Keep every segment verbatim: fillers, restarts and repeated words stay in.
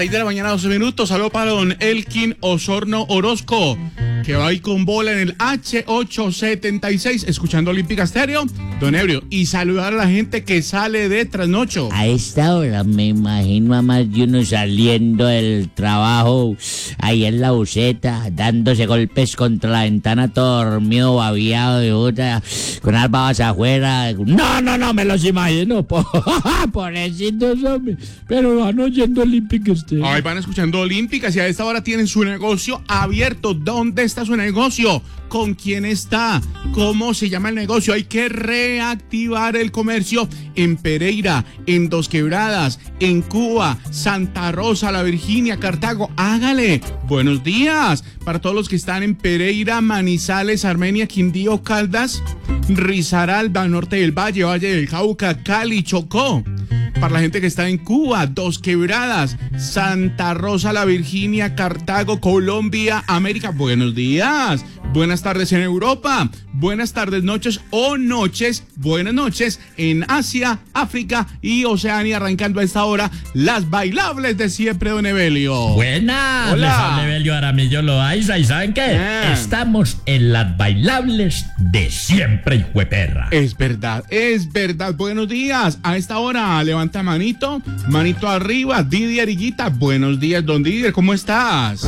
seis de la mañana, doce minutos. Saludo para don Elkin Osorno Orozco, que va ahí con bola en el hache ocho setenta y seis, escuchando Olímpica Estéreo. Don Ebrio, y saludar a la gente que sale de trasnocho. A esta hora me imagino a más de uno saliendo del trabajo, ahí en la buceta, dándose golpes contra la ventana, todo dormido, babiado de otra, con las babas afuera. No, no, no, me los imagino, pobrecitos, hombre, pero van oyendo Olímpica Estéreo. Ahí van escuchando Olímpica, si a esta hora tienen su negocio abierto. ¿Dónde está su negocio? ¿Con quién está? ¿Cómo se llama el negocio? Hay que reactivar el comercio en Pereira, en Dos Quebradas, en Cuba, Santa Rosa, La Virginia, Cartago. Hágale. Buenos días para todos los que están en Pereira, Manizales, Armenia, Quindío, Caldas, Risaralda, Norte del Valle, Valle del Cauca, Cali, Chocó. Para la gente que está en Cuba, Dos Quebradas, Santa Rosa, La Virginia, Cartago, Colombia, América. Buenos días. Buenas tardes en Europa, buenas tardes, noches o noches, buenas noches en Asia, África y Oceanía, arrancando a esta hora las bailables de siempre, don Evelio. Buenas, hola. Les Evelio Aramillo Loaiza, ¿y saben qué? Ah. Estamos en las bailables de siempre, hijueperra. Es verdad, es verdad, buenos días. A esta hora, levanta manito, manito arriba, Didier Higuita. Buenos días, don Didier, ¿cómo estás?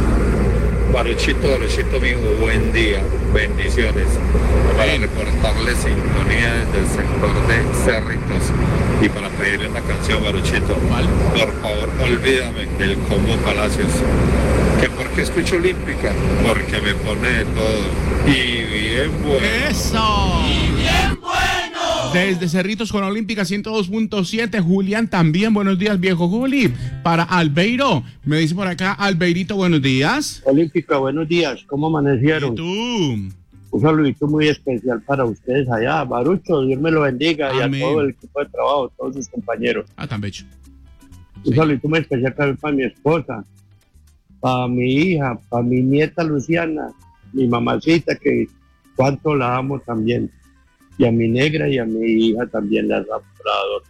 Baruchito, Baruchito mío, buen día, bendiciones. Para reportarle sintonía desde el sector de Cerritos y para pedirle una canción, Baruchito. ¿Cuál? Por favor, olvídame del Combo Palacios. ¿Que por qué escucho Olímpica? Porque me pone de todo. Y bien bueno. ¡Eso! ¡Y bien bueno! Desde Cerritos con Olímpica ciento dos punto siete, Julián también, buenos días, viejo Juli. Para Albeiro, me dice por acá, Albeirito, buenos días. Olímpica, buenos días, ¿cómo amanecieron? ¿Y tú? Un saludito muy especial para ustedes allá, Barucho, Dios me lo bendiga. Amén. Y a todo el equipo de trabajo, todos sus compañeros. Ah, tan bello. Un Sí. saludito muy especial para mi esposa, para mi hija, para mi nieta Luciana, mi mamacita, que cuánto la amo también, y a mi negra y a mi hija también, la Labrador.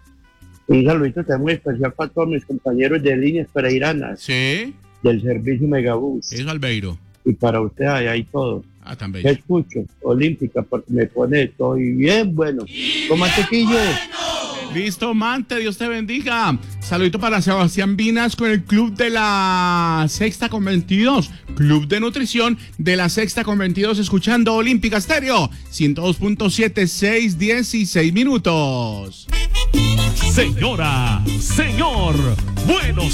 Un saludito también muy especial para todos mis compañeros de líneas pereiranas, Sí, del servicio Megabús, eso, Albeiro. y para usted allá y todo. Ah, tan ¿Qué bello. escucho? Olímpica, porque me pone todo y bien bueno. Toma tequillo. Listo, Mante, Dios te bendiga. Saludito para Sebastián Vinas con el Club de la Sexta con veintidós. Club de Nutrición de la Sexta con veintidós, escuchando Olímpica Estéreo ciento dos punto siete, seis, dieciséis minutos. Señora, señor, buenos